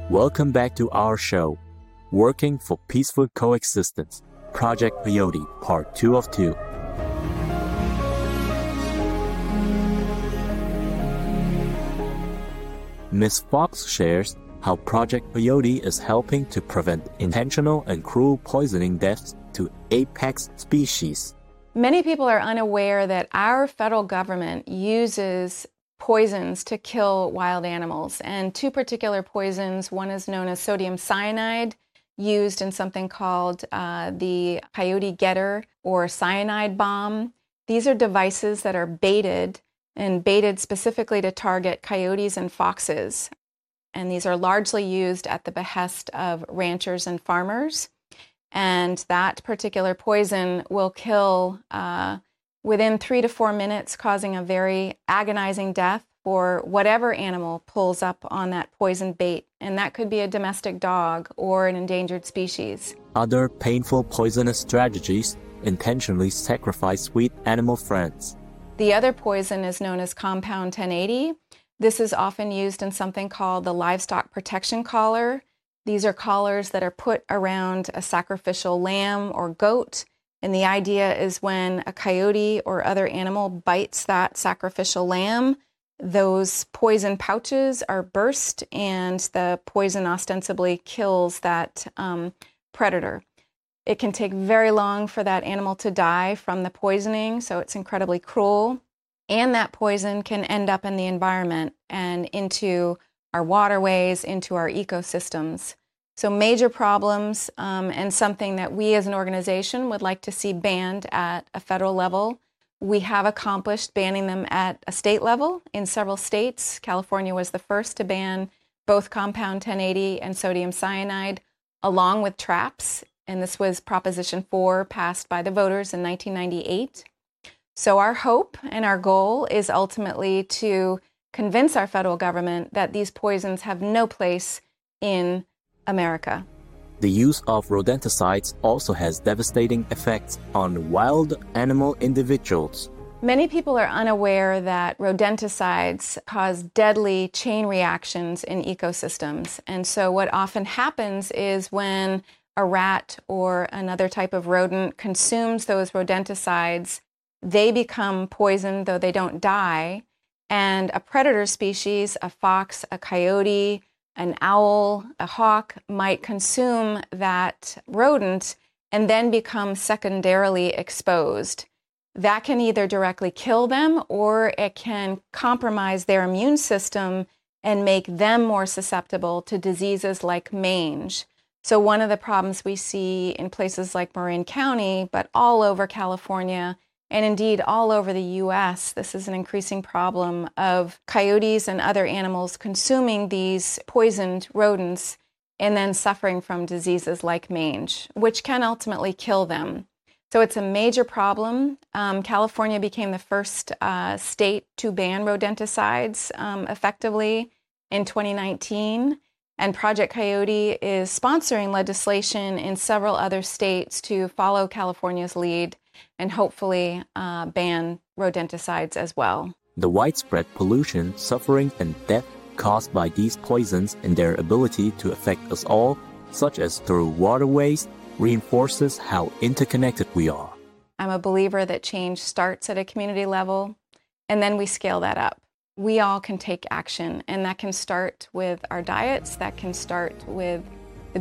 Welcome back to our show, Working for Peaceful Coexistence, Project Peyote, Part 2 of 2. Ms. Fox shares how Project Peyote is helping to prevent intentional and cruel poisoning deaths to apex species. Many people are unaware that our federal government uses poisons to kill wild animals. And two particular poisons, one is known as sodium cyanide, used in something called the coyote getter or cyanide bomb. These are devices that are baited specifically to target coyotes and foxes. And these are largely used at the behest of ranchers and farmers. And that particular poison will kill within 3 to 4 minutes, causing a very agonizing death for whatever animal pulls up on that poison bait. And that could be a domestic dog or an endangered species. Other painful poisonous strategies intentionally sacrifice sweet animal friends. The other poison is known as compound 1080. This is often used in something called the livestock protection collar. These are collars that are put around a sacrificial lamb or goat. And the idea is when a coyote or other animal bites that sacrificial lamb, those poison pouches are burst and the poison ostensibly kills that predator. It can take very long for that animal to die from the poisoning, so it's incredibly cruel. And that poison can end up in the environment and into our waterways, into our ecosystems. So major problems and something that we as an organization would like to see banned at a federal level. We have accomplished banning them at a state level in several states. California was the first to ban both compound 1080 and sodium cyanide, along with traps. And this was Proposition 4 passed by the voters in 1998. So our hope and our goal is ultimately to convince our federal government that these poisons have no place in America. The use of rodenticides also has devastating effects on wild animal individuals. Many people are unaware that rodenticides cause deadly chain reactions in ecosystems. And so what often happens is when a rat or another type of rodent consumes those rodenticides, they become poisoned, though they don't die. And a predator species, a fox, a coyote, an owl, a hawk, might consume that rodent and then become secondarily exposed. That can either directly kill them or it can compromise their immune system and make them more susceptible to diseases like mange. So one of the problems we see in places like Marin County, but all over California, and indeed all over the U.S., this is an increasing problem of coyotes and other animals consuming these poisoned rodents and then suffering from diseases like mange, which can ultimately kill them. So it's a major problem. California became the first state to ban rodenticides effectively in 2019. And Project Coyote is sponsoring legislation in several other states to follow California's lead and hopefully ban rodenticides as well. The widespread pollution, suffering, and death caused by these poisons and their ability to affect us all, such as through waterways, reinforces how interconnected we are. I'm a believer that change starts at a community level, and then we scale that up. We all can take action, and that can start with our diets, that can start with